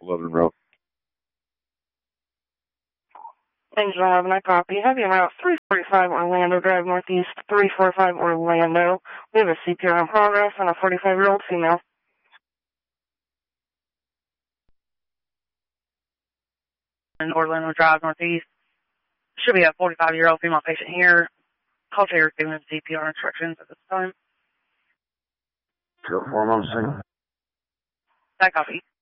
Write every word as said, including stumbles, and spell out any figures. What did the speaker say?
eleven route. Thanks for having that copy. Heavy route three forty-five Orlando Drive Northeast, three forty-five Orlando. We have a C P R in progress and a forty-five-year-old female. In Orlando Drive Northeast. Should be a forty-five-year-old female patient here. Call chair giving C P R instructions at this time. Zero four one six. That copy.